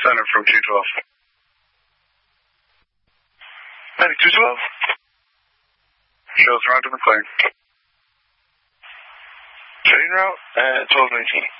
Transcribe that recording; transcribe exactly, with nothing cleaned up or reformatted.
center from two twelve. ninety-two twelve. Shows around to McLean. Trading route at twelve nineteen.